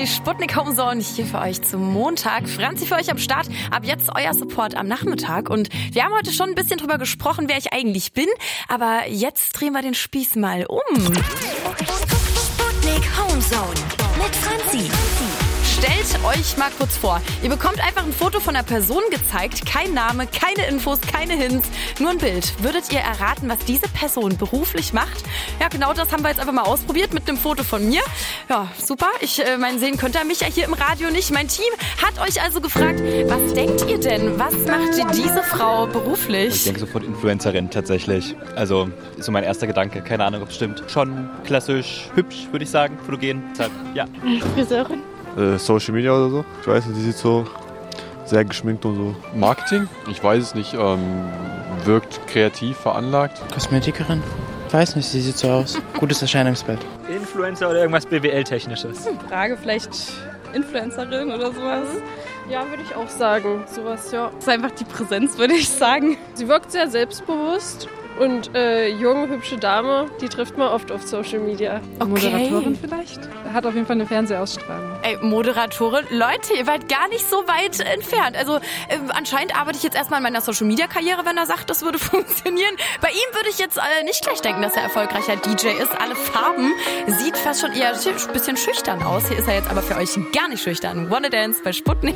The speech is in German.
Sputnik Homezone hier für euch zum Montag. Franzi für euch am Start. Ab jetzt euer Support am Nachmittag. Und wir haben heute schon ein bisschen drüber gesprochen, wer ich eigentlich bin. Aber jetzt drehen wir den Spieß mal um. Sputnik Homezone mit Franzi. Stellt euch mal kurz vor, ihr bekommt einfach ein Foto von einer Person gezeigt, kein Name, keine Infos, keine Hints, nur ein Bild. Würdet ihr erraten, was diese Person beruflich macht? Ja, genau das haben wir jetzt einfach mal ausprobiert mit einem Foto von mir. Ja, super. Sehen könnt ihr mich ja hier im Radio nicht. Mein Team hat euch also gefragt, was denkt ihr denn? Was macht diese Frau beruflich? Ich denke sofort Influencerin tatsächlich. Also ist so mein erster Gedanke. Keine Ahnung, ob es stimmt. Schon klassisch, hübsch, würde ich sagen, fotogen. Deshalb, ja. Friseurin. Social Media oder so. Ich weiß nicht, die sieht so sehr geschminkt und so. Marketing? Ich weiß es nicht. Wirkt kreativ, veranlagt. Kosmetikerin? Weiß nicht, sie sieht so aus. Gutes Erscheinungsbild. Influencer oder irgendwas BWL-Technisches? Frage, vielleicht Influencerin oder sowas? Ja, würde ich auch sagen. Sowas, ja. Das ist einfach die Präsenz, würde ich sagen. Sie wirkt sehr selbstbewusst. Und junge, hübsche Dame, die trifft man oft auf Social Media. Okay. Moderatorin vielleicht? Hat auf jeden Fall eine Fernsehausstrahlung. Ey, Moderatorin, Leute, ihr wart gar nicht so weit entfernt. Also anscheinend arbeite ich jetzt erstmal in meiner Social-Media-Karriere, wenn er sagt, das würde funktionieren. Bei ihm würde ich jetzt nicht gleich denken, dass er erfolgreicher DJ ist. Alle Farben. Sieht fast schon eher ein bisschen schüchtern aus. Hier ist er jetzt aber für euch gar nicht schüchtern. Wanna Dance bei Sputnik.